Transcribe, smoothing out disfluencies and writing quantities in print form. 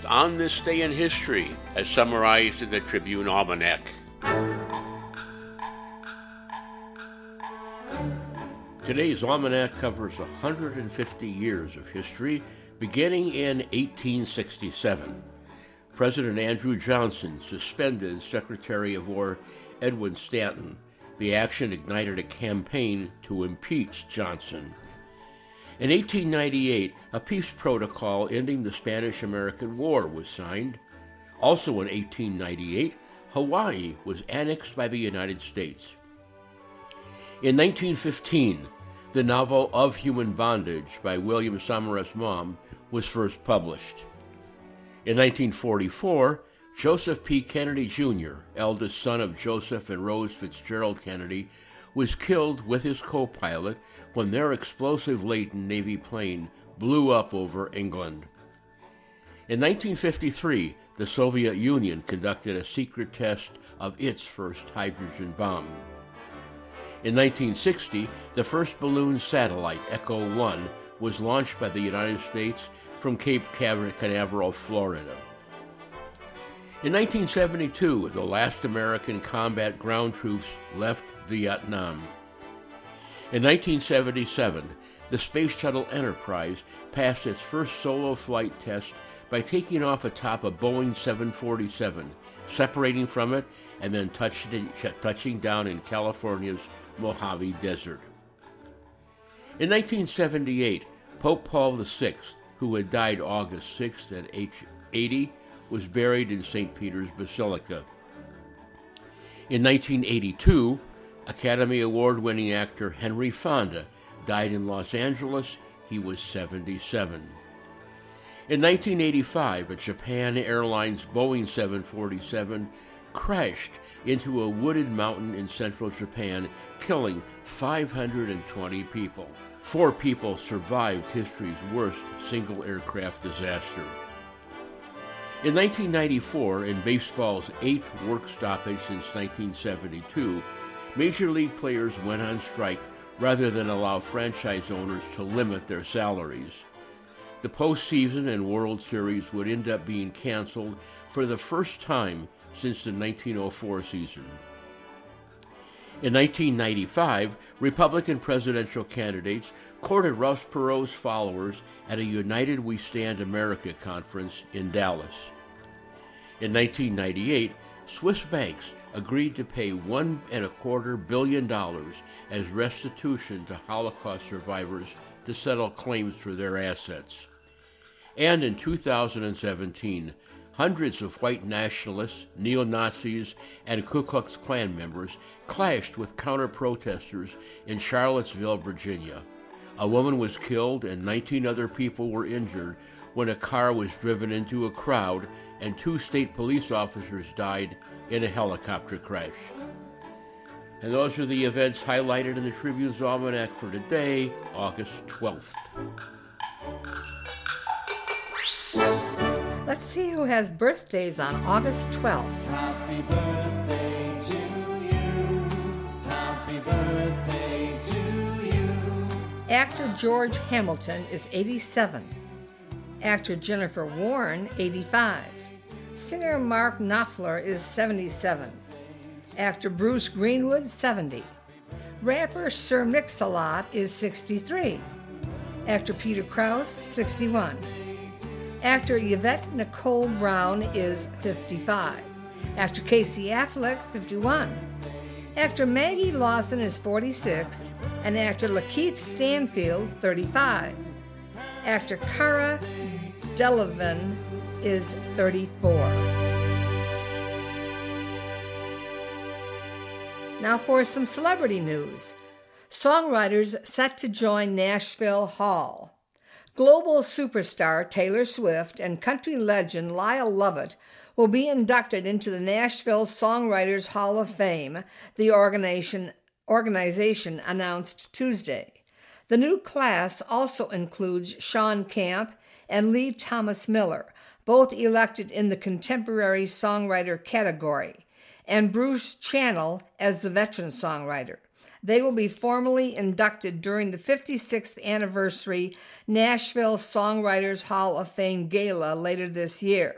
On This Day in History, as summarized in the Tribune Almanac. Today's almanac covers 150 years of history, beginning in 1867. President Andrew Johnson suspended Secretary of War Edwin Stanton. The action ignited a campaign to impeach Johnson. In 1898, a peace protocol ending the Spanish-American War was signed. Also in 1898, Hawaii was annexed by the United States. In 1915, the novel Of Human Bondage by William Somerset Maugham was first published. In 1944, Joseph P. Kennedy Jr., eldest son of Joseph and Rose Fitzgerald Kennedy, was killed with his co-pilot when their explosive-laden Navy plane blew up over England. In 1953, the Soviet Union conducted a secret test of its first hydrogen bomb. In 1960, the first balloon satellite, Echo 1, was launched by the United States from Cape Canaveral, Florida. In 1972, the last American combat ground troops left Vietnam. In 1977, the Space Shuttle Enterprise passed its first solo flight test by taking off atop a Boeing 747, separating from it, and then touching down in California's Mojave Desert. In 1978, Pope Paul VI, who had died August 6th at age 80, was buried in St. Peter's Basilica. In 1982, Academy Award-winning actor Henry Fonda died in Los Angeles. He was 77. In 1985, a Japan Airlines Boeing 747 crashed into a wooded mountain in central Japan, killing 520 people. 4 people survived history's worst single aircraft disaster. In 1994, in baseball's 8th work stoppage since 1972, Major League players went on strike rather than allow franchise owners to limit their salaries. The postseason and World Series would end up being canceled for the first time since the 1904 season. In 1995, Republican presidential candidates courted Ross Perot's followers at a United We Stand America conference in Dallas. In 1998, Swiss banks agreed to pay $1.25 billion as restitution to Holocaust survivors to settle claims for their assets. And in 2017, hundreds of white nationalists, neo-Nazis, and Ku Klux Klan members clashed with counter-protesters in Charlottesville, Virginia. A woman was killed and 19 other people were injured when a car was driven into a crowd, and 2 state police officers died in a helicopter crash. And those are the events highlighted in the Tribune's Almanac for today, August 12th. Let's see who has birthdays on August 12th. Happy birthday to you. Happy birthday to you. Actor George Hamilton is 87. Actor Jennifer Warren, 85. Singer Mark Knopfler is 77. Actor Bruce Greenwood, 70. Rapper Sir Mix-a-Lot is 63. Actor Peter Krause, 61. Actor Yvette Nicole Brown is 55. Actor Casey Affleck, 51. Actor Maggie Lawson is 46. And actor Lakeith Stanfield, 35. Actor Cara Delevingne is 34. Now for some celebrity news. Songwriters set to join Nashville Hall. Global superstar Taylor Swift and country legend Lyle Lovett will be inducted into the Nashville Songwriters Hall of Fame, the organization announced Tuesday. The new class also includes Sean Camp and Lee Thomas Miller, both elected in the Contemporary Songwriter category, and Bruce Channel as the Veteran Songwriter. They will be formally inducted during the 56th anniversary Nashville Songwriters Hall of Fame Gala later this year.